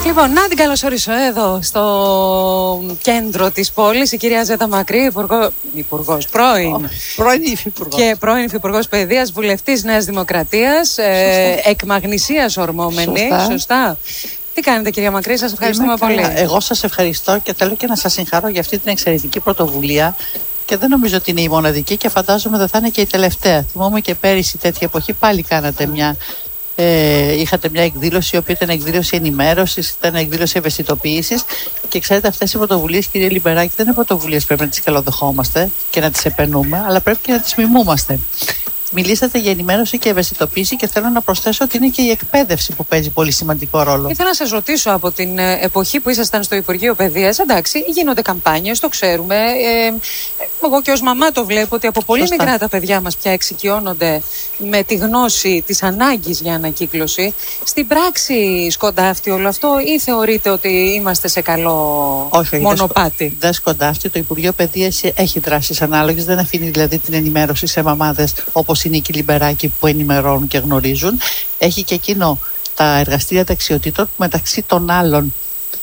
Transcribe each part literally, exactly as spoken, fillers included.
Λοιπόν, να την καλωσορίσω εδώ στο κέντρο της πόλης η κυρία Ζέτα Μακρύ, υπουργό, υπουργός, πρώην, oh, πρώην υφυπουργός και πρώην υφυπουργός παιδείας, βουλευτής Νέας Δημοκρατίας, ε, εκ Μαγνησίας ορμόμενη. Σωστά. Σωστά. Τι κάνετε, κυρία Μακρύ, σας ευχαριστούμε Είμαι πολύ. καλά. Εγώ σας ευχαριστώ και θέλω και να σας συγχαρώ για αυτή την εξαιρετική πρωτοβουλία. Και δεν νομίζω ότι είναι η μοναδική και φαντάζομαι δεν θα είναι και η τελευταία. Θυμόμαι και πέρυσι τέτοια εποχή πάλι κάνατε μια. Ε, είχατε μια εκδήλωση, η οποία ήταν εκδήλωση ενημέρωσης, ήταν εκδήλωση ευαισθητοποίησης. Και ξέρετε, αυτές οι πρωτοβουλίες, κύριε Λιμπεράκη, δεν είναι πρωτοβουλίες που πρέπει να τις καλοδεχόμαστε και να τις επενούμε, αλλά πρέπει και να τις μιμούμαστε. Μιλήσατε για ενημέρωση και ευαισθητοποίηση και θέλω να προσθέσω ότι είναι και η εκπαίδευση που παίζει πολύ σημαντικό ρόλο. Ήθελα να σας ρωτήσω, από την εποχή που ήσασταν στο Υπουργείο Παιδείας, εντάξει, γίνονται καμπάνιες, το ξέρουμε. Ε, εγώ και ως μαμά το βλέπω ότι από πολύ Σωστά. μικρά τα παιδιά μας πια εξοικειώνονται με τη γνώση της ανάγκης για ανακύκλωση. Στην πράξη σκοντάφτει όλο αυτό ή θεωρείτε ότι είμαστε σε καλό όχι, όχι, μονοπάτι? Δεν σκοντάφτει. Το Υπουργείο Παιδείας έχει δράσεις ανάλογες, δεν αφήνει δηλαδή την ενημέρωση σε μαμάδες όπως είναι οι Λιμπεράκη που ενημερώνουν και γνωρίζουν. Έχει και εκείνο τα εργαστήρια δεξιοτήτων που μεταξύ των άλλων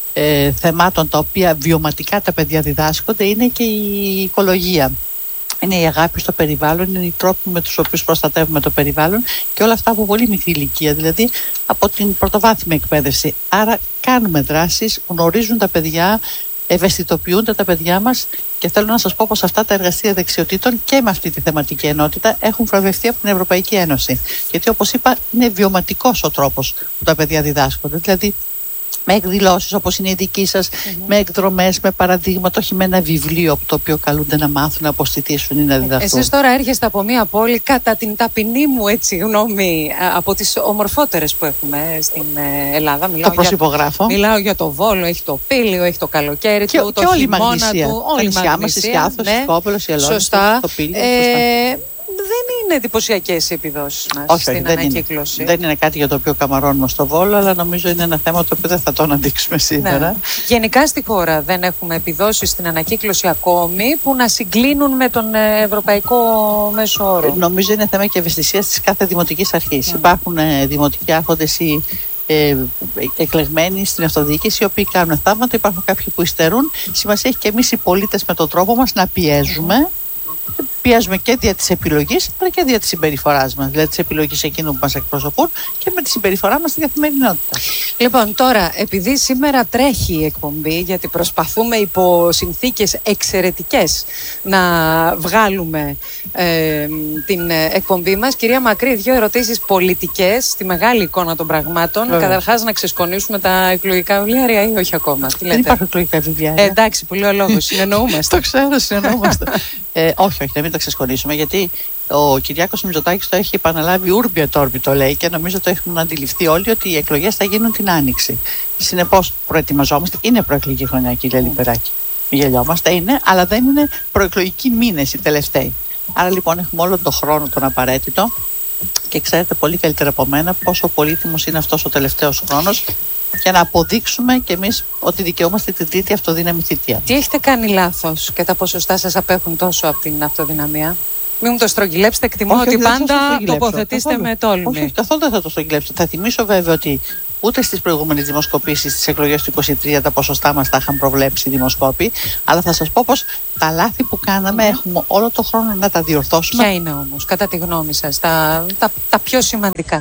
ε, θεμάτων τα οποία βιωματικά τα παιδιά διδάσκονται είναι και η οικολογία. Είναι η αγάπη στο περιβάλλον, είναι οι τρόποι με τους οποίους προστατεύουμε το περιβάλλον και όλα αυτά από πολύ μικρή ηλικία, δηλαδή από την πρωτοβάθμια εκπαίδευση. Άρα κάνουμε δράσεις, γνωρίζουν τα παιδιά, ευαισθητοποιούνται τα παιδιά μας και θέλω να σας πω πως αυτά τα εργαστήρια δεξιοτήτων και με αυτή τη θεματική ενότητα έχουν βραβευτεί από την Ευρωπαϊκή Ένωση. Γιατί όπως είπα είναι βιωματικός ο τρόπος που τα παιδιά διδάσκονται. Δηλαδή με εκδηλώσεις όπως είναι η δική σας, mm-hmm. με εκδρομές, με παραδείγματα, όχι με ένα βιβλίο από το οποίο καλούνται να μάθουν, να αποστηθήσουν ή να διδαχθούν. Εσείς τώρα έρχεστε από μια πόλη, κατά την ταπεινή μου έτσι γνώμη, από τις ομορφότερες που έχουμε στην Ελλάδα. Μιλάω το προσυπογράφω. Για, μιλάω για το Βόλο, έχει το Πήλιο, έχει το καλοκαίρι και, του, το και χειμώνα του. Όλη η Μαγνησία μας, η Σκιάθος, η Σκόπελος, η Ελώνη, σωστά. το Πήλιο. Ε, δεν είναι εντυπωσιακές οι επιδόσεις μας όχι, στην δεν ανακύκλωση. Είναι. Δεν είναι κάτι για το οποίο καμαρώνουμε στο Βόλο, αλλά νομίζω είναι ένα θέμα το οποίο δεν θα το αναδείξουμε σήμερα. Ναι. Γενικά στη χώρα δεν έχουμε επιδόσεις στην ανακύκλωση ακόμη που να συγκλίνουν με τον ευρωπαϊκό μέσο όρο. Νομίζω είναι θέμα και ευαισθησίας της κάθε δημοτικής αρχής. Mm. Υπάρχουν ε, δημοτικοί άρχοντες ή ε, εκλεγμένοι στην αυτοδιοίκηση οι οποίοι κάνουν θαύματα, υπάρχουν κάποιοι που υστερούν. Σημασία έχει και εμείς οι πολίτες με τον τρόπο μας να πιέζουμε. Mm. Πιέζουμε και δια της επιλογής, αλλά και δια της συμπεριφοράς μας. Δηλαδή της επιλογής εκείνων που μας εκπροσωπούν και με τη συμπεριφορά μας στην καθημερινότητα. Λοιπόν, τώρα, επειδή σήμερα τρέχει η εκπομπή, γιατί προσπαθούμε υπό συνθήκες εξαιρετικές να βγάλουμε ε, την εκπομπή μας, κυρία Μακρύ, δύο ερωτήσεις πολιτικές στη μεγάλη εικόνα των πραγμάτων. Καταρχάς, να ξεσκονίσουμε τα εκλογικά βιβλιάρια ή όχι ακόμα? Τι δεν υπάρχουν εκλογικά βιβλιάρια. Ε, εντάξει, πολύ ο λόγος. Συνεννοούμαστε. Το ξέρω, συνεννοούμαστε. ε, όχι, όχι, να μην τα ξεσκονίσουμε, γιατί ο Κυριάκος Μητσοτάκης το έχει επαναλάβει ούρμπι ετόρμπι, το λέει, και νομίζω το έχουν αντιληφθεί όλοι ότι οι εκλογές θα γίνουν την Άνοιξη. Συνεπώς, προετοιμαζόμαστε. Είναι προεκλογική χρονιά, κύριε Λιμπεράκη. Μην γελιόμαστε, είναι, αλλά δεν είναι προεκλογικοί μήνες οι τελευταίοι. Άρα λοιπόν έχουμε όλο τον χρόνο τον απαραίτητο και ξέρετε πολύ καλύτερα από μένα πόσο πολύτιμος είναι αυτός ο τελευταίος χρόνος για να αποδείξουμε κι εμείς ότι δικαιούμαστε την τρίτη αυτοδύναμη θητεία. Τι έχετε κάνει λάθος και τα ποσοστά σας απέχουν τόσο από την αυτοδυναμία? Μην μου το στρογγυλέψετε, εκτιμώ όχι, ότι όχι, πάντα τοποθετήστε καθόλου με τόλμη. Όχι, όχι, καθόλου δεν θα το στρογγυλέψετε. Θα θυμίσω βέβαια ότι ούτε στις προηγούμενες δημοσκοπήσεις στις εκλογές του είκοσι τρία τα ποσοστά μας τα είχαν προβλέψει οι δημοσκόποι, αλλά θα σας πω πως τα λάθη που κάναμε mm. έχουμε όλο το χρόνο να τα διορθώσουμε. Ποια είναι όμως, κατά τη γνώμη σας, τα, τα, τα πιο σημαντικά?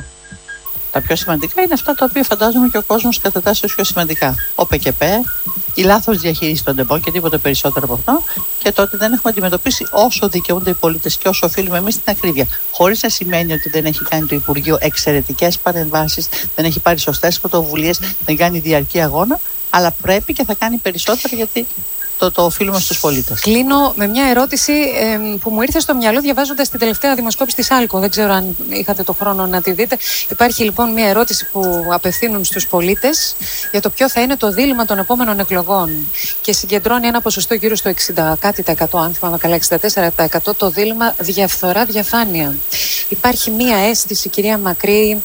Τα πιο σημαντικά είναι αυτά τα οποία φαντάζομαι και ο κόσμος κατατάσσει ως πιο σημαντικά. Ο ΠΚΠ, η λάθος διαχείριση των ΤΕΠΟ και τίποτα περισσότερο από αυτό, και το ότι δεν έχουμε αντιμετωπίσει όσο δικαιούνται οι πολίτες και όσο οφείλουμε εμείς την ακρίβεια. Χωρίς να σημαίνει ότι δεν έχει κάνει το Υπουργείο εξαιρετικές παρεμβάσεις, δεν έχει πάρει σωστές πρωτοβουλίες, δεν κάνει διαρκή αγώνα, αλλά πρέπει και θα κάνει περισσότερο γιατί το, το οφείλουμε στους πολίτες. Κλείνω με μια ερώτηση ε, που μου ήρθε στο μυαλό διαβάζοντας την τελευταία δημοσκόπηση της Άλκο. Δεν ξέρω αν είχατε το χρόνο να τη δείτε. Υπάρχει λοιπόν μια ερώτηση που απευθύνουν στους πολίτες για το ποιο θα είναι το δίλημμα των επόμενων εκλογών και συγκεντρώνει ένα ποσοστό γύρω στο εξήντα κάτι τα εκατό, αν θυμάμαι καλά, εξήντα τέσσερα τοις εκατό το δίλημμα διαφθορά-διαφάνεια. Υπάρχει μια αίσθηση, κυρία Μακρύ,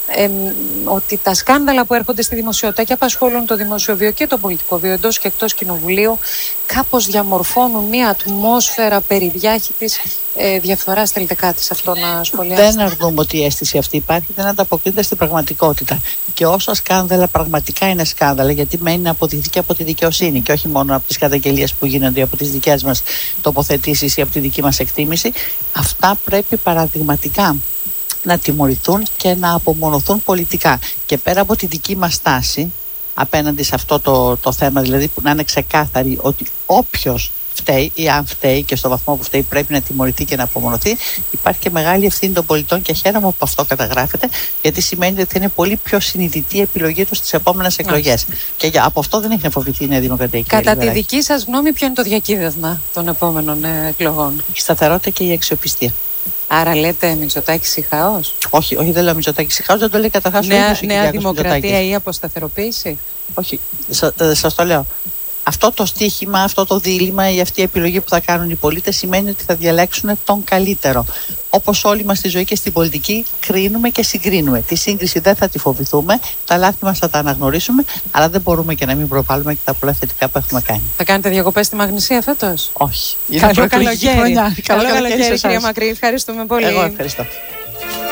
ε, ότι τα σκάνδαλα που έρχονται στη δημοσιότητα και απασχολούν το δημόσιο βίο και το πολιτικό βίο εντός και εκτός κοινοβουλίου κάπως διαμορφώνουν μια ατμόσφαιρα περιδιάχυτης ε, διαφθοράς. Θέλετε κάτι σε αυτό να σχολιάσετε? Δεν αρνούμε ότι η αίσθηση αυτή υπάρχει, δεν ανταποκρίνεται στην πραγματικότητα. Και όσα σκάνδαλα πραγματικά είναι σκάνδαλα, γιατί μένει να αποδειχθεί και από τη δικαιοσύνη και όχι μόνο από τις καταγγελίες που γίνονται, από τις δικές μας τοποθετήσεις ή από τη δική μας εκτίμηση, αυτά πρέπει παραδειγματικά να τιμωρηθούν και να απομονωθούν πολιτικά. Και πέρα από τη δική μας στάση απέναντι σε αυτό το, το θέμα, δηλαδή που να είναι ξεκάθαρη ότι όποιος φταίει ή αν φταίει και στο βαθμό που φταίει πρέπει να τιμωρηθεί και να απομονωθεί, υπάρχει και μεγάλη ευθύνη των πολιτών και χαίρομαι που αυτό καταγράφεται, γιατί σημαίνει ότι θα είναι πολύ πιο συνειδητή η επιλογή του στις επόμενες εκλογές. Και για, από αυτό δεν έχει να φοβηθεί η Νέα Δημοκρατία. Κατά τη δική σας γνώμη, ποιο είναι το διακύβευμα των επόμενων ε, εκλογών? Η σταθερότητα και η αξιοπιστία. Άρα λέτε Μητσοτάκης ή χαός? Όχι, όχι, δεν λέω Μητσοτάκης ή χαός, δεν το λέει καταρχάς ο ίδιος ο Νέα Δημοκρατία ή αποσταθεροποίηση? Όχι, σα, ε, σας το λέω. Αυτό το στίχημα, αυτό το δίλημμα ή αυτή η επιλογή που θα κάνουν οι πολίτες σημαίνει ότι θα διαλέξουν τον καλύτερο. Όπως όλοι μας στη ζωή και στην πολιτική, κρίνουμε και συγκρίνουμε. Τη σύγκριση δεν θα τη φοβηθούμε, τα λάθη μας θα τα αναγνωρίσουμε, αλλά δεν μπορούμε και να μην προβάλλουμε και τα πολλά θετικά που έχουμε κάνει. Θα κάνετε διακοπές στη Μαγνησία φέτος? Όχι. Καλό καλοκαίρι. Καλό καλοκαίρι, κυρία Μακρύ. Ευχαριστούμε πολύ. Εγώ ευχαριστώ.